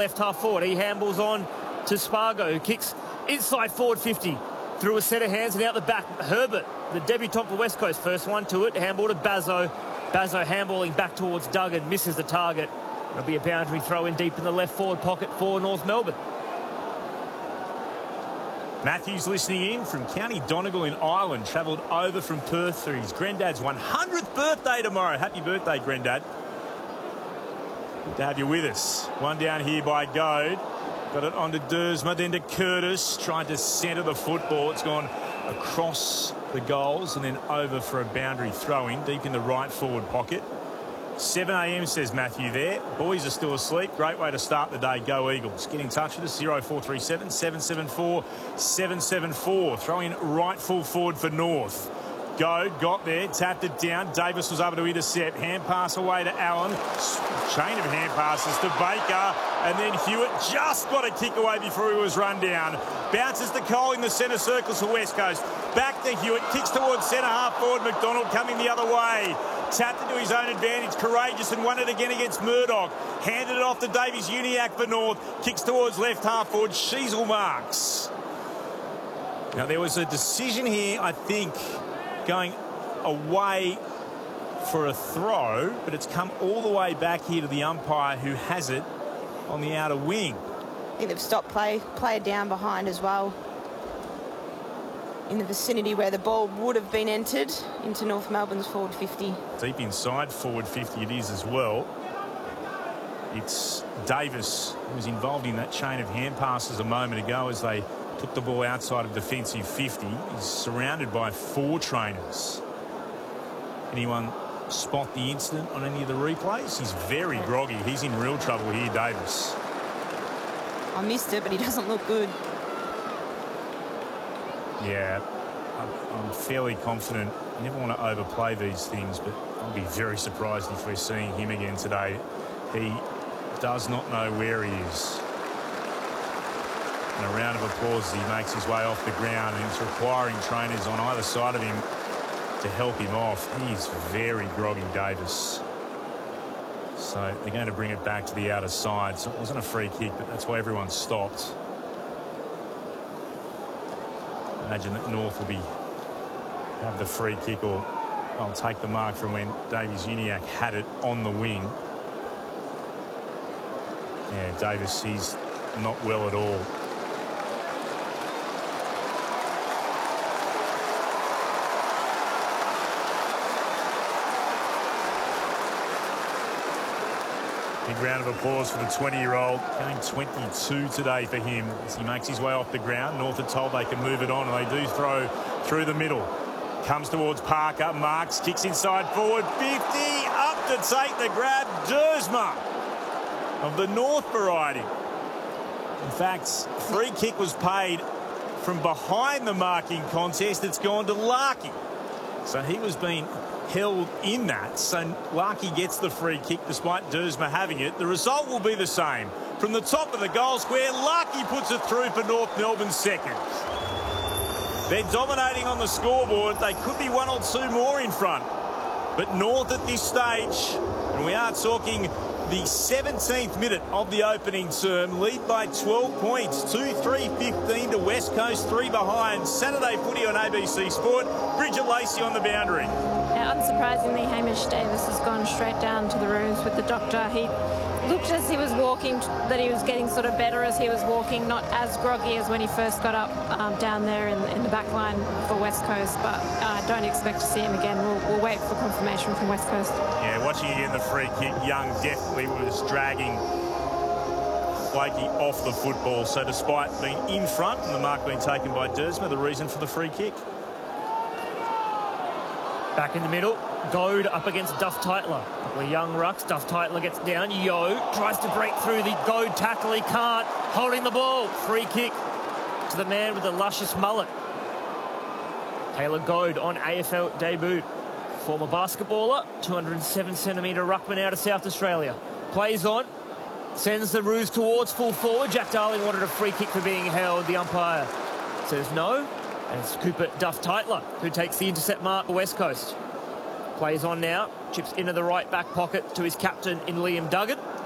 left half forward. He handballs on to Spargo, who kicks inside forward 50 through a set of hands and out the back. Herbert, the debutant for West Coast, first one to it. Handball to Bazzo. Bazzo handballing back towards Duggan, misses the target. It'll be a boundary throw in deep in the left forward pocket for North Melbourne. Matthews listening in from County Donegal in Ireland. Travelled over from Perth for his granddad's 100th birthday tomorrow. Happy birthday, Granddad. Good to have you with us. One down here by Goad. Got it on to Dersma, then to Curtis. Trying to centre the football. It's gone across the goals and then over for a boundary throw-in deep in the right forward pocket. 7 a.m. says Matthew there. Boys are still asleep. Great way to start the day. Go Eagles. Get in touch with us. 0437 774 774. Throw in right full forward for North. Goad got there, tapped it down. Davis was able to intercept. Hand pass away to Allen. Chain of hand passes to Baker. And then Hewitt just got a kick away before he was run down. Bounces to Cole in the centre circles for West Coast. Back to Hewitt. Kicks towards centre half forward. McDonald coming the other way. Tapped into his own advantage. Courageous and won it again against Murdoch. Handed it off to Davies Uniacke for North. Kicks towards left half forward. Sheasel marks. Now there was a decision here, I think, going away for a throw, but it's come all the way back here to the umpire who has it on the outer wing. I think they've stopped player down behind as well, in the vicinity where the ball would have been entered into North Melbourne's forward 50. Deep inside forward 50 it is as well. It's Davis who was involved in that chain of hand passes a moment ago as they took the ball outside of defensive 50. He's surrounded by 4 trainers. Anyone spot the incident on any of the replays? He's very groggy. He's in real trouble here, Davis. I missed it, but he doesn't look good. Yeah, I'm fairly confident. You never want to overplay these things, but I'll be very surprised if we're seeing him again today. He does not know where he is. And a round of applause as he makes his way off the ground, and it's requiring trainers on either side of him to help him off. He's very groggy, Davis. So they're going to bring it back to the outer side. So it wasn't a free kick, but that's why everyone stopped. Imagine that North will have the free kick, or I'll take the mark from when Davies Uniacke had it on the wing. Yeah, Davis, he's not well at all. Big round of applause for the 20-year-old. Going 22 today for him as he makes his way off the ground. North are told they can move it on, and they do throw through the middle. Comes towards Parker. Marks, kicks inside forward. 50, up to take the grab. Dersma of the North variety. In fact, free kick was paid from behind the marking contest. It's gone to Larkey. So he was being held in that. So Larkey gets the free kick despite Dersma having it. The result will be the same. From the top of the goal square, Larkey puts it through for North Melbourne second. They're dominating on the scoreboard. They could be 1 or 2 more in front. But North at this stage, and we are talking the 17th minute of the opening term, lead by 12 points. 2-3-15 to West Coast, 3 behind. Saturday footy on ABC Sport. Bridget Lacey on the boundary. Now, unsurprisingly, Hamish Davis has gone straight down to the rooms with the doctor. He looked as he was walking, that he was getting sort of better as he was walking, not as groggy as when he first got up down there in the back line for West Coast, but I don't expect to see him again. We'll wait for confirmation from West Coast. Yeah, watching again the free kick, Young definitely was dragging Blakey off the football. So despite being in front and the mark being taken by Dersma, the reason for the free kick. Back in the middle, Goad up against Duff Tytler. Young rucks, Duff Tytler gets down. Yo tries to break through the Goad tackle. He can't. Holding the ball. Free kick to the man with the luscious mullet. Taylor Goad on AFL debut. Former basketballer, 207-centimetre ruckman out of South Australia. Plays on, sends the Roos towards full forward. Jack Darling wanted a free kick for being held. The umpire says no. And it's Cooper Duff Tytler who takes the intercept mark for West Coast. Plays on now, chips into the right back pocket to his captain in Liam Duggan.